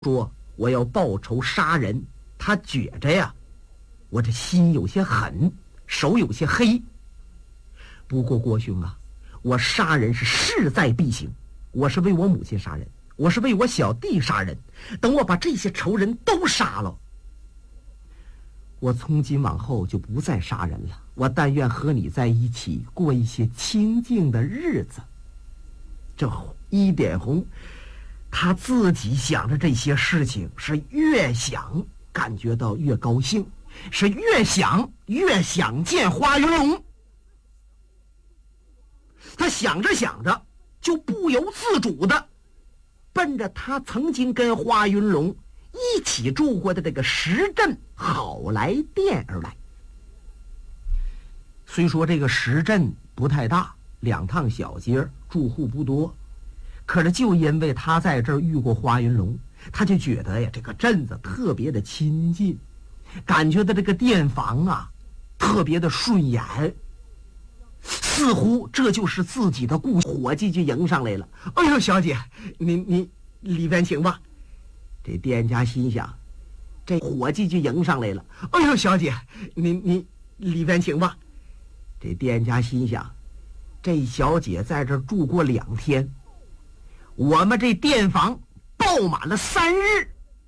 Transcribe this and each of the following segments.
说我要报仇杀人，他觉着呀，我这心有些狠，手有些黑。不过郭兄啊，我杀人是势在必行，我是为我母亲杀人，我是为我小弟杀人。等我把这些仇人都杀了，我从今往后就不再杀人了。我但愿和你在一起过一些清静的日子。这一点红他自己想着这些事情，是越想感觉到越高兴，是越想越想见花云龙。他想着想着，就不由自主的奔着他曾经跟花云龙一起住过的这个石镇好来店而来。虽说这个石镇不太大，2趟小街，住户不多，可是就因为他在这儿遇过花云龙，他就觉得呀，这个镇子特别的亲近，感觉到这个店房啊特别的顺眼，似乎这就是自己的故乡。伙计就迎上来了：“哎呦，小姐，你里边请吧。”这店家心想，这伙计就迎上来了：“哎呦，小姐，你里边请吧。”这店家心想，这小姐在这儿住过2天，我们这店房爆满了3日。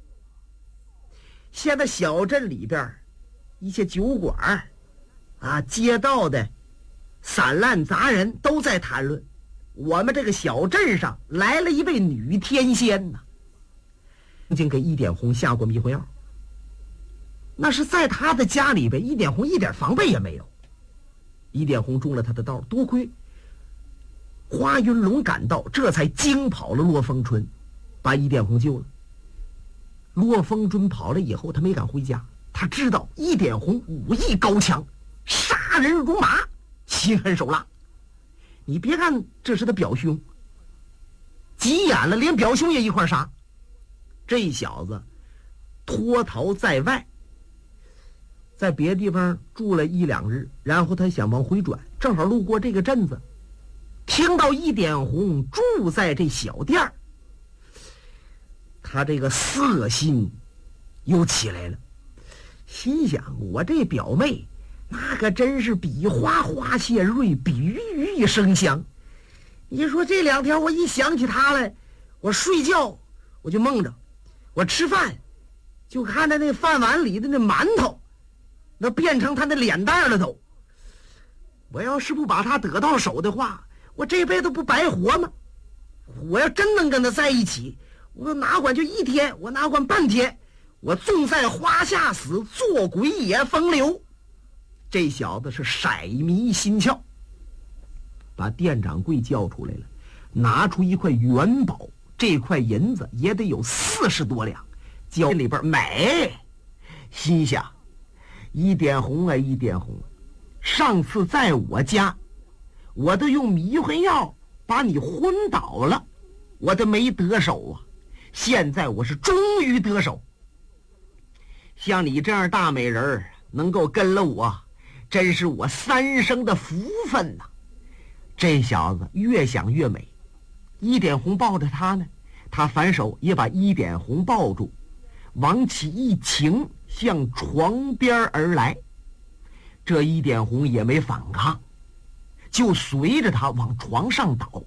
现在小镇里边一些酒馆啊，街道的散烂杂人都在谈论，我们这个小镇上来了一位女天仙呐，曾经给一点红下过迷魂药。那是在他的家里边，一点红一点防备也没有。一点红中了他的道，多亏花云龙赶到，这才惊跑了骆风春，把一点红救了。骆风春跑了以后，他没敢回家，他知道一点红武艺高强，杀人如麻，心狠手辣。你别看这是他表兄，急眼了连表兄也一块杀。这小子脱逃在外，在别的地方住了1、2日，然后他想往回转，正好路过这个镇子，听到一点红住在这小店儿，他这个色心又起来了，心想我这表妹那可真是比花花现瑞，比鱼鱼生香。你说这2天我一想起她来，我睡觉我就梦着，我吃饭就看着那饭碗里的那馒头那变成他的脸蛋了都。我要是不把他得到手的话，我这辈子不白活吗？我要真能跟他在一起，我哪管就1天，我哪管半天，我纵在花下死，做鬼也风流。这小子是色迷心窍，把店掌柜叫出来了，拿出一块元宝，这块银子也得有40多两，交里边买。心想一点红啊，一点红，上次在我家我都用迷魂药把你昏倒了，我都没得手啊，现在我是终于得手。像你这样大美人能够跟了我，真是我3生的福分呐。这小子越想越美，一点红抱着他呢，他反手也把一点红抱住，往起一擎，向床边而来。这一点红也没反抗，就随着他往床上倒。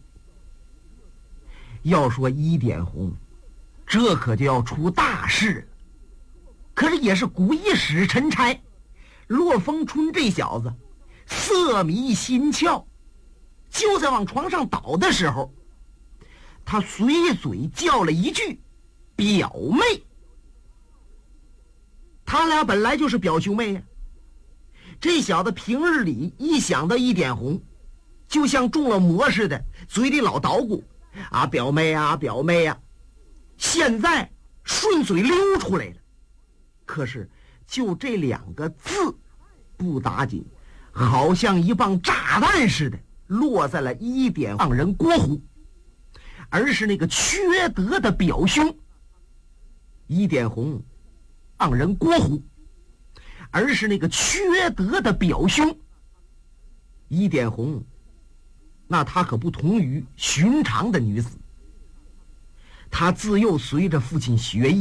要说一点红，这可就要出大事了。可是也是鬼使神差，骆风春这小子色迷心窍，就在往床上倒的时候，他随嘴叫了一句表妹。他俩本来就是表兄妹呀。这小子平日里一想到一点红，就像中了魔似的，嘴里老捣鼓啊，表妹啊，表妹啊。现在顺嘴溜出来了，可是就这2个字不打紧，好像一棒炸弹似的落在了一点让人郭胡，而是那个缺德的表兄一点红让人郭胡，而是那个缺德的表兄一点红，那他可不同于寻常的女子，他自幼随着父亲学艺，